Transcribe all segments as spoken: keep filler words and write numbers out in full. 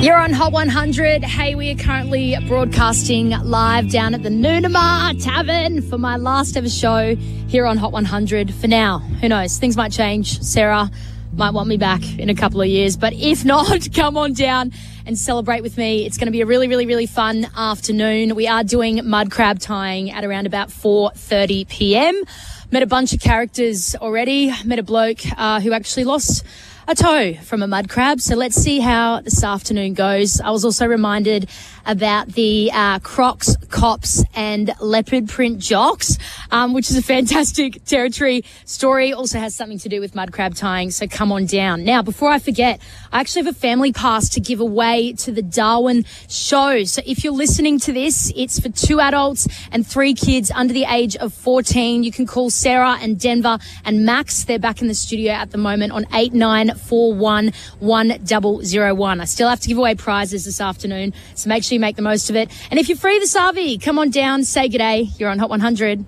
You're on Hot one hundred. Hey, we are currently broadcasting live down at the Noonamar Tavern for my last ever show here on Hot one hundred. For now, who knows? Things might change. Sarah might want me back in a couple of years. But if not, come on down and celebrate with me. It's going to be a really, really, really fun afternoon. We are doing mud crab tying at around about four thirty p.m. Met a bunch of characters already. Met a bloke uh, who actually lost a toe from a mud crab. So let's see how this afternoon goes. I was also reminded about the uh, Crocs, Cops and Leopard Print Jocks, um, which is a fantastic Territory story. Also has something to do with mud crab tying, so come on down. Now, before I forget, I actually have a family pass to give away to the Darwin show. So if you're listening to this, it's for two adults and three kids under the age of fourteen. You can call Sarah and Denver and Max. They're back in the studio at the moment on eight nine four one, one zero zero one. I still have to give away prizes this afternoon, so make sure you make the most of it. And if you're free this R V, come on down, say g'day. You're on Hot one hundred.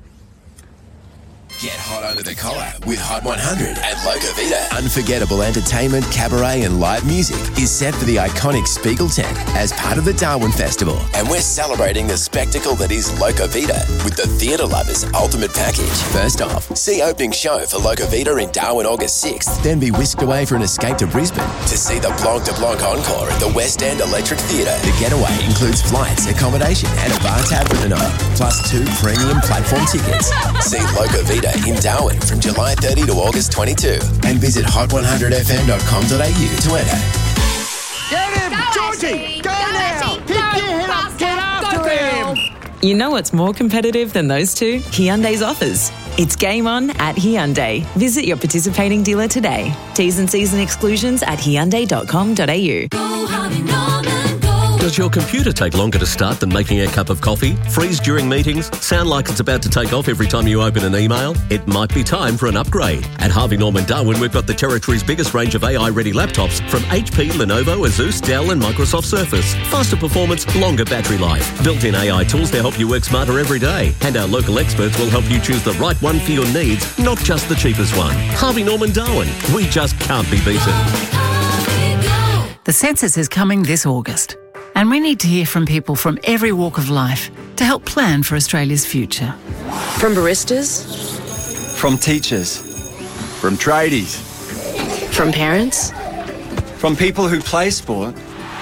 Get hot under the collar with Hot one hundred and Loca Vita. Unforgettable entertainment, cabaret and live music is set for the iconic Spiegel tent as part of the Darwin Festival. And we're celebrating the spectacle that is Loca Vita with the Theatre Lovers Ultimate Package. First off, see opening show for Loca Vita in Darwin August sixth, then be whisked away for an escape to Brisbane to see the Blanc de Blanc encore at the West End Electric Theatre. The getaway includes flights, accommodation and a bar tab for the night, plus two premium platform tickets. See Loca Vita in Darwin from July thirtieth to August twenty-second and visit hot one hundred f m dot com dot a u to enter. Get him! Go Georgie! Ashley! Go, Go now! Ashley! Pick Go your head up! faster! Get after Go girl! him! You know what's more competitive than those two? Hyundai's offers. It's game on at Hyundai. Visit your participating dealer today. T's and C's and exclusions at hyundai dot com dot a u. Does your computer take longer to start than making a cup of coffee? Freeze during meetings? Sound like it's about to take off every time you open an email? It might be time for an upgrade. At Harvey Norman Darwin, we've got the Territory's biggest range of A I-ready laptops from H P, Lenovo, Asus, Dell and Microsoft Surface. Faster performance, longer battery life. Built-in A I tools to help you work smarter every day. And our local experts will help you choose the right one for your needs, not just the cheapest one. Harvey Norman Darwin. We just can't be beaten. The census is coming this August, and we need to hear from people from every walk of life to help plan for Australia's future. From baristas, From teachers, from tradies, from parents, from people who play sport,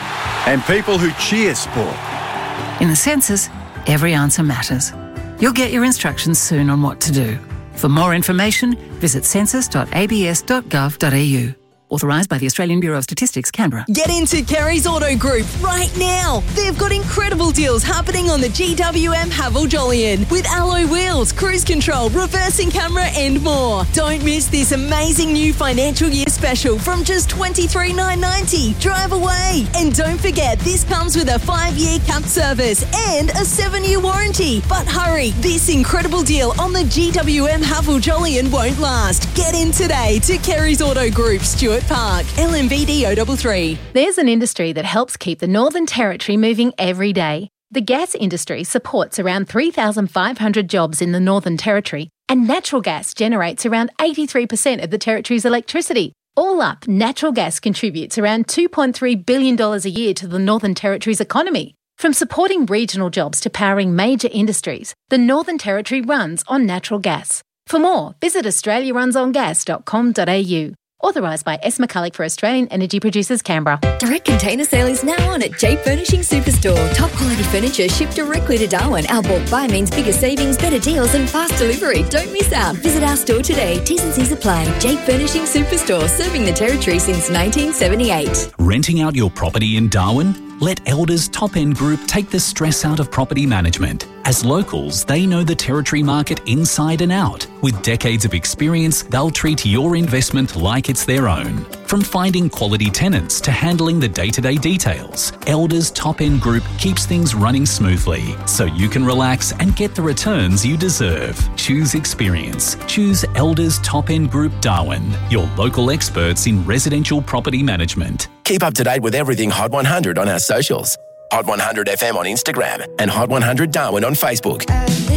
and people who cheer sport. In the census, every answer matters. You'll get your instructions soon on what to do. For more information, visit census dot a b s dot gov dot a u. Authorised by the Australian Bureau of Statistics, Canberra. Get into Kerry's Auto Group right now. They've got incredible deals happening on the G W M Haval Jolyon with alloy wheels, cruise control, reversing camera and more. Don't miss this amazing new financial year special from just twenty-three thousand nine hundred ninety dollars. Drive away. And don't forget, this comes with a five-year cap service and a seven-year warranty. But hurry, this incredible deal on the G W M Haval Jolyon won't last. Get in today to Kerry's Auto Group, Stuart Park, L M V D zero three three. There's an industry that helps keep the Northern Territory moving every day. The gas industry supports around three thousand five hundred jobs in the Northern Territory, and natural gas generates around eighty-three percent of the Territory's electricity. All up, natural gas contributes around two point three billion dollars a year to the Northern Territory's economy. From supporting regional jobs to powering major industries, the Northern Territory runs on natural gas. For more, visit australia runs on gas dot com dot a u. Authorised by S. McCulloch for Australian Energy Producers, Canberra. Direct container sale is now on at J Furnishing Superstore. Top quality furniture shipped directly to Darwin. Our bulk buy means bigger savings, better deals and fast delivery. Don't miss out. Visit our store today. T's and C's apply. J Furnishing Superstore, serving the Territory since nineteen seventy-eight. Renting out your property in Darwin? Let Elders Top End Group take the stress out of property management. As locals, they know the Territory market inside and out. With decades of experience, they'll treat your investment like it's their own. From finding quality tenants to handling the day-to-day details, Elders Top End Group keeps things running smoothly so you can relax and get the returns you deserve. Choose experience. Choose Elders Top End Group Darwin, your local experts in residential property management. Keep up to date with everything Hot one hundred on our socials. Hot one hundred F M on Instagram and Hot one hundred Darwin on Facebook.